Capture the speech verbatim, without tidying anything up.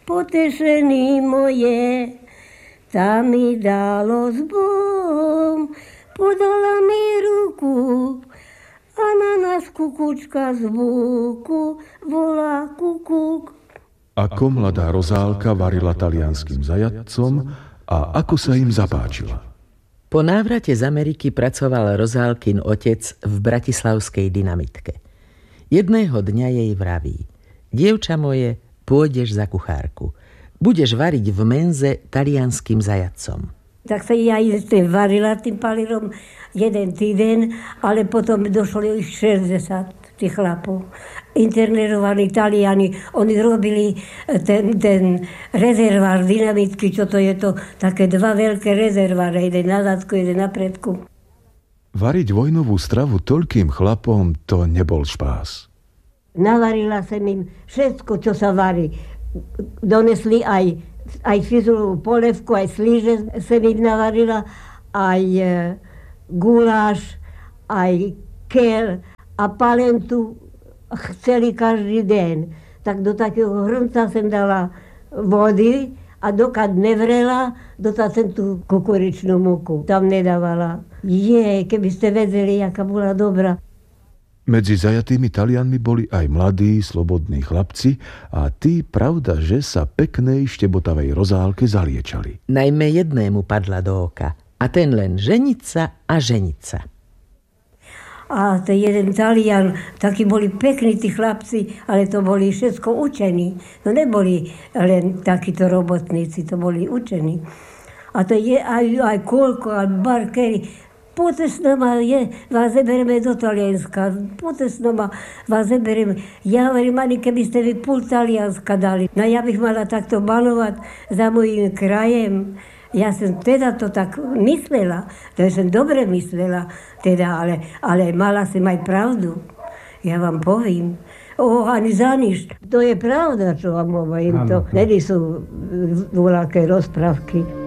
Potešení moje, tá mi dalo s Bohom, podala mi ruku a na nás kukučka z búku volá kukúk. Ako mladá Rozálka varila talianským zajatcom a ako sa im zapáčila. Po návrate z Ameriky pracoval Rozálkin otec v bratislavskej dynamitke. Jedného dňa jej vraví: dievča moje, pôjdeš za kuchárku. Budeš variť v menze talianským zajatcom. Tak sa ja ešte varila tým palírom jeden týden, ale potom došlo ich šesťdesiat tých chlapov. Internérovaní Taliani, oni robili ten, ten rezervár dynamitky, čo to je to, také dva veľké rezerváre, jeden na zadku, jeden na predku. Variť vojnovú stravu toľkým chlapom, to nebol špás. Navarila som im všetko, čo sa varí. Donesli aj, aj fizulovú polevku, aj slíže som im navarila, aj e, guláš, aj kel a palentu chceli každý deň. Tak do takého hrnca som dala vody a dokad nevrela, dotad som tú kukuričnú múku tam nedávala. Je, keby ste vedeli, aká bola dobrá. Medzi zajatými Talianmi boli aj mladí, slobodní chlapci a tí, pravda, že sa peknej štebotavej Rozálke zaliečali. Najmä jednému padla do oka, a ten len ženiť sa a ženiť sa. A ten jeden Talian, takí boli pekní tí chlapci, ale to boli všetko učení. To neboli len takíto robotníci, to boli učení. A to je aj, aj koľko, aj barkery. Poďte s nama, je, vás zeberieme do Talianska. Poďte s nama, vás zeberieme. Ja hovorím, ani keby ste mi pol Talianska dali. No ja bych mala takto malovať za mojím krajem. Ja som teda to tak myslela, to som dobre myslela, teda, ale, ale mala som aj pravdu. Ja vám povím. O, ani za nič. To je pravda, čo vám hovorím. To není sú voľaké rozprávky.